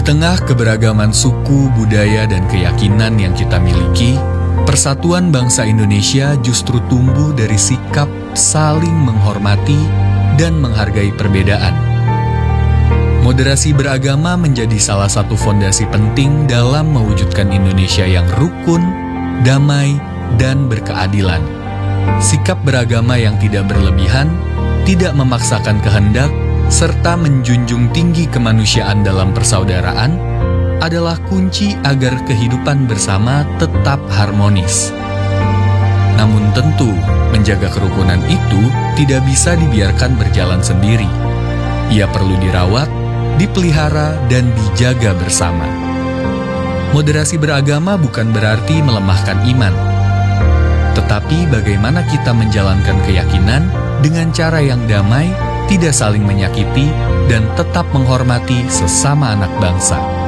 tengah keberagaman suku, budaya, dan keyakinan yang kita miliki, persatuan bangsa Indonesia justru tumbuh dari sikap saling menghormati dan menghargai perbedaan. Moderasi beragama menjadi salah satu fondasi penting dalam mewujudkan Indonesia yang rukun, damai, dan berkeadilan. Sikap beragama yang tidak berlebihan, tidak memaksakan kehendak, serta menjunjung tinggi kemanusiaan dalam persaudaraan adalah kunci agar kehidupan bersama tetap harmonis. Namun tentu, menjaga kerukunan itu tidak bisa dibiarkan berjalan sendiri. Ia perlu dirawat, dipelihara, dan dijaga bersama. Moderasi beragama bukan berarti melemahkan iman, tetapi bagaimana kita menjalankan keyakinan dengan cara yang damai, tidak saling menyakiti, dan tetap menghormati sesama anak bangsa.